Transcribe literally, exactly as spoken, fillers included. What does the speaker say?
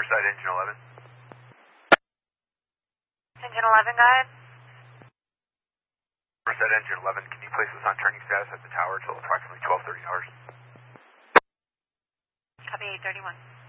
Riverside engine eleven. Engine eleven, go ahead. Riverside engine eleven, can you place this on turning status at the tower until approximately twelve thirty hours? Copy eight thirty-one.